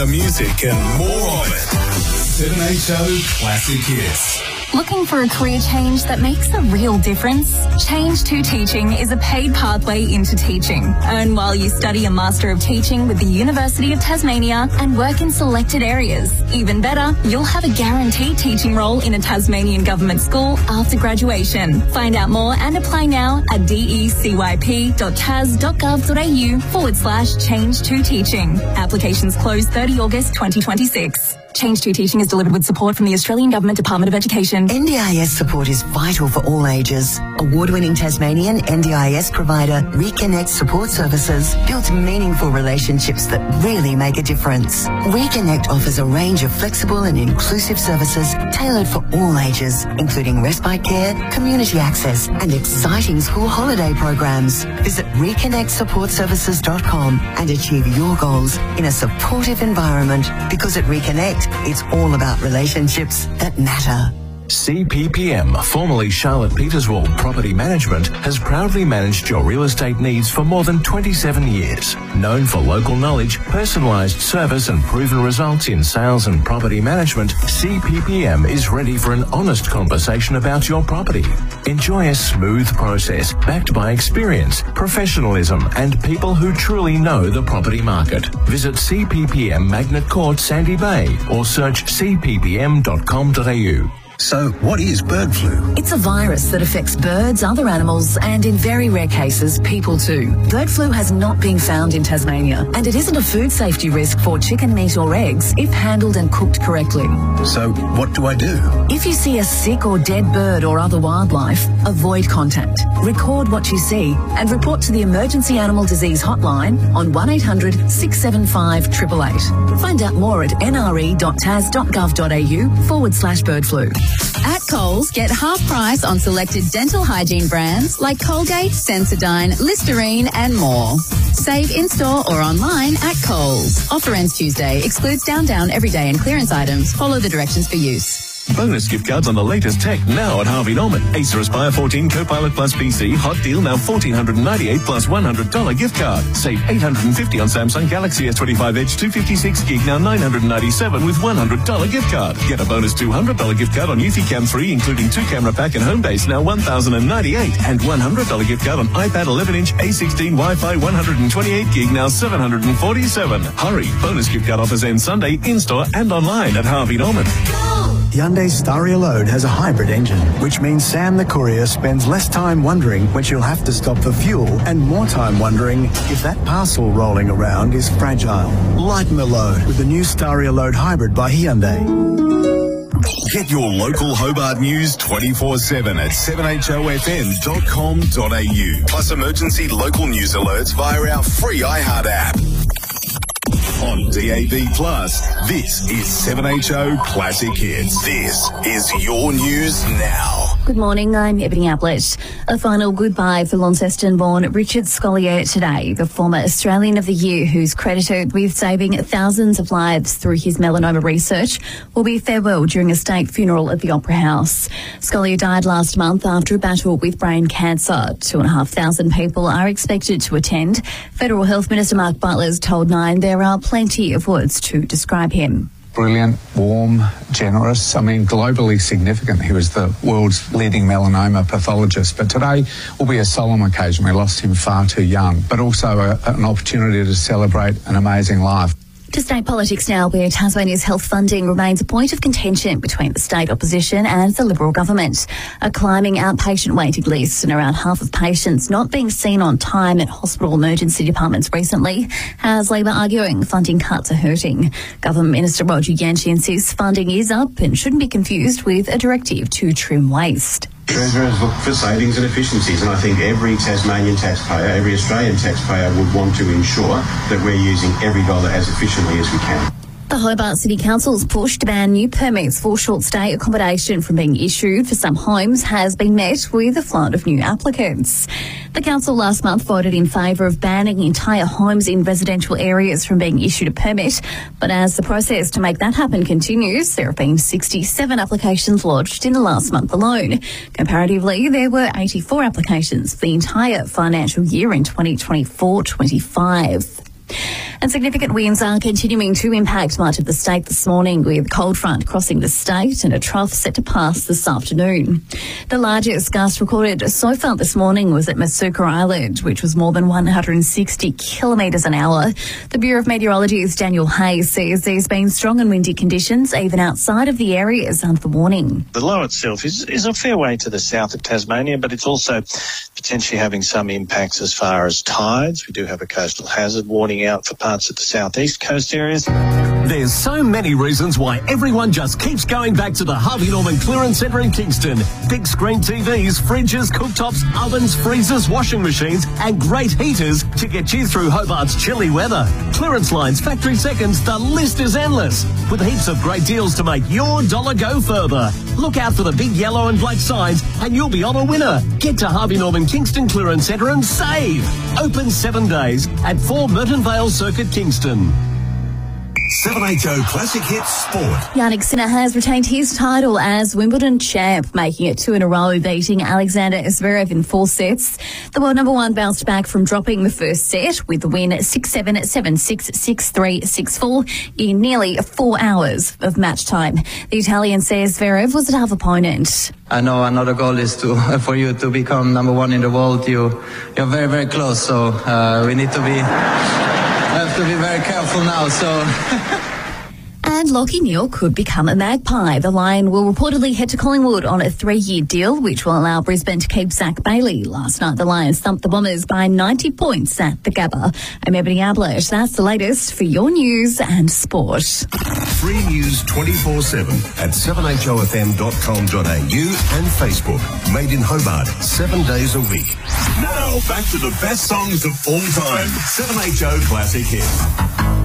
The music and more of it. 7HO Classic Hits. Looking for a career change that makes a real difference? Change to Teaching is a paid pathway into teaching. Earn while you study a Master of Teaching with the University of Tasmania and work in selected areas. Even better, you'll have a guaranteed teaching role in a Tasmanian government school after graduation. Find out more and apply now at decyp.tas.gov.au/change to teaching. Applications close 30 August 2026. Change to Teaching is delivered with support from the Australian Government Department of Education. NDIS support is vital for all ages. Award-winning Tasmanian NDIS provider Reconnect Support Services builds meaningful relationships that really make a difference. Reconnect offers a range of flexible and inclusive services tailored for all ages, including respite care, community access, and exciting school holiday programs. Visit reconnectsupportservices.com and achieve your goals in a supportive environment, because at Reconnect, it's all about relationships that matter. CPPM, formerly Charlotte Peterswald Property Management, has proudly managed your real estate needs for more than 27 years. Known for local knowledge, personalised service and proven results in sales and property management, CPPM is ready for an honest conversation about your property. Enjoy a smooth process backed by experience, professionalism and people who truly know the property market. Visit CPPM Magnet Court, Sandy Bay, or search cppm.com.au. So, what is bird flu? It's a virus that affects birds, other animals, and in very rare cases, people too. Bird flu has not been found in Tasmania, and it isn't a food safety risk for chicken meat or eggs if handled and cooked correctly. So, what do I do? If you see a sick or dead bird or other wildlife, avoid contact. Record what you see and report to the Emergency Animal Disease Hotline on 1800 675 888. Find out more at nre.tas.gov.au/bird flu. At Coles, get half price on selected dental hygiene brands like Colgate, Sensodyne, Listerine and more. Save in-store or online at Coles. Offer ends Tuesday. Excludes down, everyday and clearance items. Follow the directions for use. Bonus gift cards on the latest tech now at Harvey Norman. Acer Aspire 14 Copilot Plus PC. Hot deal now $1,498 plus $100 gift card. Save $850 on Samsung Galaxy S25 Edge 256 gig now $997 with $100 gift card. Get a bonus $200 gift card on Eufy 3 including 2-camera pack and Homebase now $1,098 and $100 gift card on iPad 11-inch A16 Wi-Fi 128 gig now $747. Hurry! Bonus gift card offers end Sunday in-store and online at Harvey Norman. Hyundai Staria Load has a hybrid engine, which means Sam the courier spends less time wondering when she'll have to stop for fuel and more time wondering if that parcel rolling around is fragile. Lighten the load with the new Staria Load Hybrid by Hyundai. Get your local Hobart news 24/7 at 7HOFM.com.au. Plus emergency local news alerts via our free iHeart app. On DAB+, this is 7HO Classic Hits. This is your news now. Good morning, I'm Ebony Ablett. A final goodbye for Launceston-born Richard Scolyer today, the former Australian of the Year who's credited with saving thousands of lives through his melanoma research, will be farewelled during a state funeral at the Opera House. Scolyer died last month after a battle with brain cancer. 2,500 people are expected to attend. Federal Health Minister Mark Butler's told Nine there are plenty of words to describe him. Brilliant, warm, generous, globally significant. He was the world's leading melanoma pathologist. But today will be a solemn occasion. We lost him far too young, but also an opportunity to celebrate an amazing life. To state politics now, where Tasmania's health funding remains a point of contention between the state opposition and the Liberal government. A climbing outpatient waiting list and around half of patients not being seen on time at hospital emergency departments recently has Labor arguing funding cuts are hurting. Government Minister Roger Yancey insists funding is up and shouldn't be confused with a directive to trim waste. Treasurers look for savings and efficiencies, and I think every Tasmanian taxpayer, every Australian taxpayer would want to ensure that we're using every dollar as efficiently as we can. The Hobart City Council's push to ban new permits for short-stay accommodation from being issued for some homes has been met with a flood of new applicants. The council last month voted in favour of banning entire homes in residential areas from being issued a permit, but as the process to make that happen continues, there have been 67 applications lodged in the last month alone. Comparatively, there were 84 applications for the entire financial year in 2024-25. And significant winds are continuing to impact much of the state this morning, with cold front crossing the state and a trough set to pass this afternoon. The largest gust recorded so far this morning was at Masuka Island, which was more than 160 kilometres an hour. The Bureau of Meteorology's Daniel Hayes says there's been strong and windy conditions even outside of the areas under the warning. The low itself is a fair way to the south of Tasmania, but it's also potentially having some impacts as far as tides. We do have a coastal hazard warning out for parts of the southeast coast areas. There's so many reasons why everyone just keeps going back to the Harvey Norman Clearance Centre in Kingston. Big screen TVs, fridges, cooktops, ovens, freezers, washing machines and great heaters to get you through Hobart's chilly weather. Clearance lines, factory seconds, the list is endless. With heaps of great deals to make your dollar go further. Look out for the big yellow and black signs and you'll be on a winner. Get to Harvey Norman Kingston Clearance Centre and save. Open 7 days at 4 Merton Vale Circuit, Kingston. 7HO Classic Hits Sport. Jannik Sinner has retained his title as Wimbledon champ, making it 2 in a row, beating Alexander Zverev in 4 sets. The world number 1 bounced back from dropping the first set with the win 6-7, 7-6, 6-3, 6-4 in nearly 4 hours of match time. The Italian says Zverev was a tough opponent. I know another goal is for you to become number 1 in the world. You're very, very close, so we need to be... I have to be very careful now, And Lachie Neale could become a Magpie. The Lion will reportedly head to Collingwood on a 3-year deal, which will allow Brisbane to keep Zach Bailey. Last night, the Lions thumped the Bombers by 90 points at the Gabba. I'm Ebony Ablett. That's the latest for your news and sport. Free news 24/7 at 7HOFM.com.au and Facebook. Made in Hobart, 7 days a week. Now, back to the best songs of all time. 7HO Classic Hits.